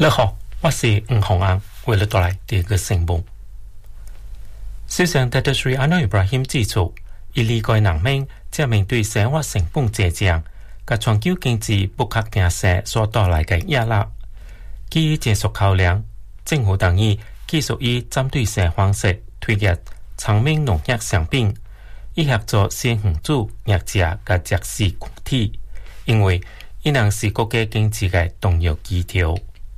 你好，我是吴宏安，为你带来第二个新闻。首相特特瑞安诺伊布拉辛指出，伊理解人民正面对生活成本滞涨，甲全球经济不确定性所带来的压力。基于技术考量，政府同意继续以针对性方式推荐长命农业商品，以协助先行主业者甲弱势群体，因为伊能是国家经济的重要基调。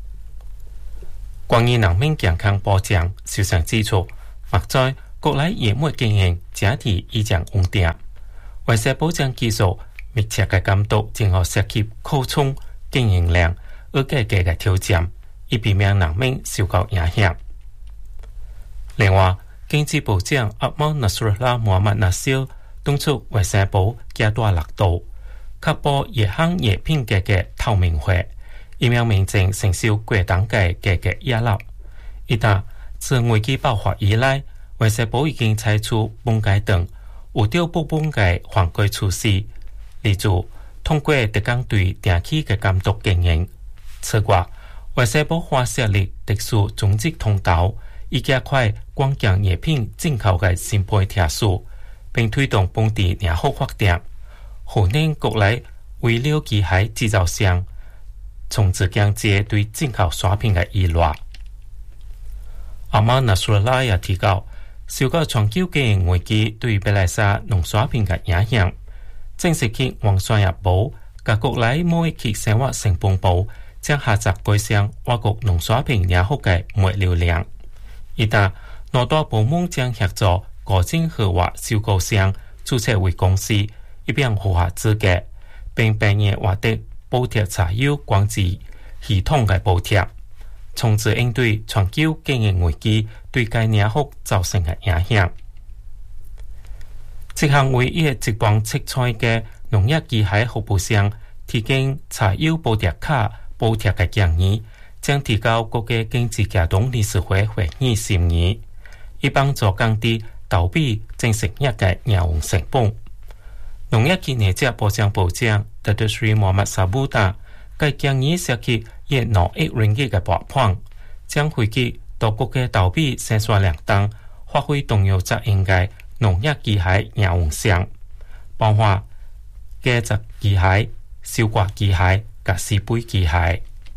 关于人民健康保障，首相指出，目前国内疫苗经营整体已经稳定，卫生保障技术密切的监督正好涉及扩充经营量而改革的挑战，以避免人民受到影响。另外，经济部长阿莫纳苏拉穆罕默纳肖敦促卫生部加大力度，确保药行药品价格透明化，以免民众承受过重的价格压力。一旦自危机爆发以来，卫生部已经采取本阶段有着不本的防规措施，例如通过特工队定期的监督经营。此外，卫生部还设立特殊中职通道，以加快关键药品进口的审批条数，并推动本地良好发展，训练国内为了机械制造商，从此降低对进口产品的依赖。阿马纳苏拉也提到，受到全球经营危机对马来西亚农产品的影响，正式去王商业部甲国内贸易及生活成本部将下集改善我国农产品良好的卖流量。一旦两大部门将协助国政合法收购商注册为公司，以便符合资格，并并且获得补贴柴油管制系统的补贴，从此应对全球经营危机对该领域造成的影响。这项唯一职棒切菜的农业机械服务商提供柴油补贴卡补贴的建议，将提高国家经济活动理事会会议审议，以帮助降低倒闭正成业的营运成本。农业及业者保障部长特特瑞穆罕默沙布达该建议涉及约2亿ringgit的拨款，将惠及到国家倒闭生产量当发挥重要责任的农业机械营运商，包括加值机械、收割机械及施肥机械。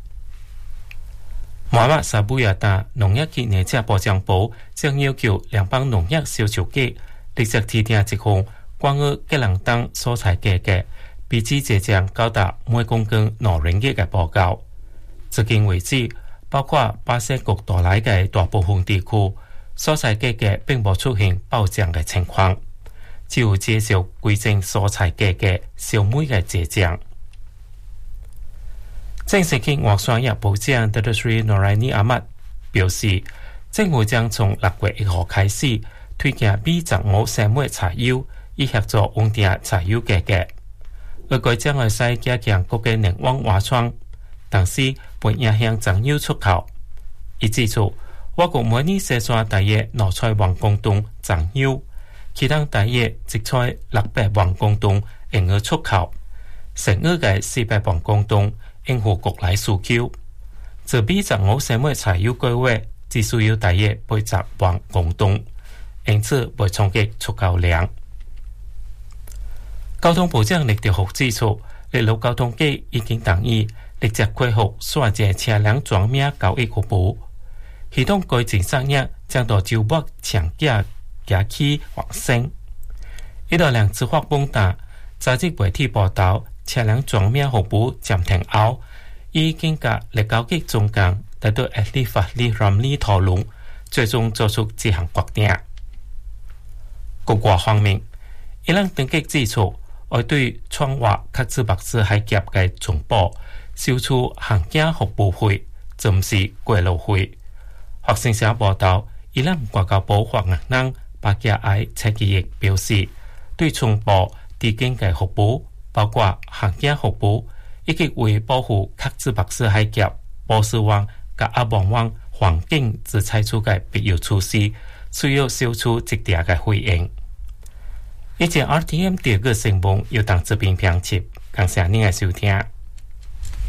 穆罕默沙布亚达农业及业者保障部将要求联邦农业销售局立即提定一项关于吉兰丹蔬菜价格比之即将高达每公斤2ringgit的报告。至今为止，包括巴西国岛内的大部分地区，蔬菜价格并无出现暴涨的情况，只有继续规正蔬菜价格小每的节涨。正式去外商业部长特特瑞诺莱尼阿麦表示，政府将从6月1号开始推荐B15生物柴油，以协助稳定柴油价格。而该将会使加强国家能源挖矿，同时不影响柴油出口。伊指出，我国每年生产大约200万公吨柴油，其中大约1600万公吨用于出口，剩余的400万公吨应付国内需求。自B15生物柴油计划只需要大约80万公吨，因此不冲击出口量。交通部长李德福指出，铁路交通局已经同意立即恢复线界车辆装名交易服务，系统改进产业将到周末长假假期完成。一道两执法本达早日媒体报道，车辆装名服务暂停后，已经甲立交局中间得到埃利法利ram利讨论，最终做出这项决定。国外方面，伊朗当局指出，会对闯华克孜麦斯海峡的总部收取航警服务费，暂时过路费。法新社报道，伊朗外交部发言人巴加埃切基亦表示，对总部提供的服务，包括航警服务，以及为保护克孜麦斯海峡、波斯湾及阿曼湾环境之采取的必要措施，需要收取一定的费用。以前 RTM 第二个新闻由党这边编辑，感谢您的收听。